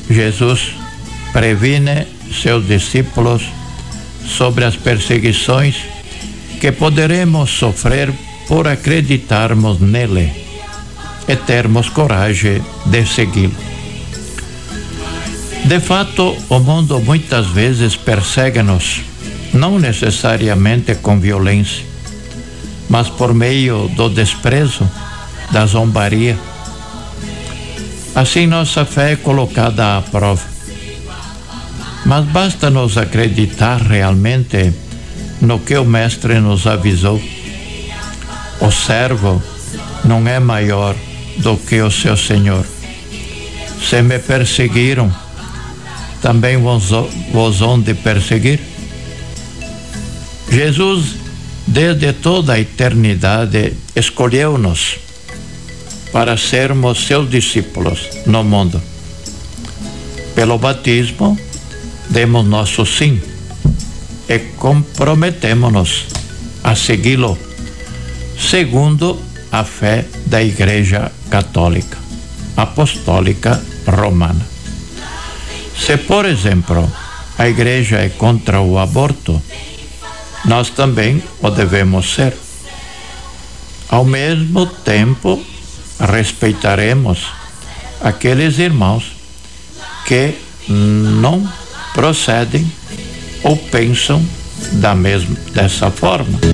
Jesus previne seus discípulos sobre as perseguições que poderemos sofrer por acreditarmos nele e termos coragem de segui-lo. De fato, o mundo muitas vezes persegue-nos, não necessariamente com violência, mas por meio do desprezo, da zombaria. Assim nossa fé é colocada à prova. Mas basta-nos acreditar realmente no que o Mestre nos avisou. O servo não é maior do que o seu Senhor. Se me perseguiram, também vos hão de perseguir. Jesus, desde toda a eternidade, escolheu-nos para sermos seus discípulos no mundo. Pelo batismo, demos nosso sim e comprometemos-nos a segui-lo, segundo a fé da Igreja Católica Apostólica Romana. Se, por exemplo, a Igreja é contra o aborto, nós também o devemos ser. Ao mesmo tempo, respeitaremos aqueles irmãos que não procedem ou pensam dessa forma.